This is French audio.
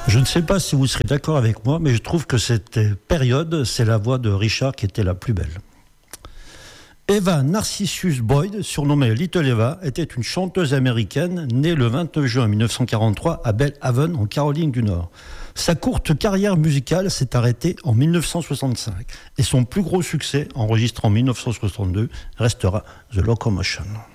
Je ne sais pas si vous serez d'accord avec moi, mais je trouve que cette période, c'est la voix de Richard qui était la plus belle. Eva Narcissus Boyd, surnommée Little Eva, était une chanteuse américaine née le 29 juin 1943 à Belle Haven, en Caroline du Nord. Sa courte carrière musicale s'est arrêtée en 1965 et son plus gros succès, enregistré en 1962, restera The Locomotion.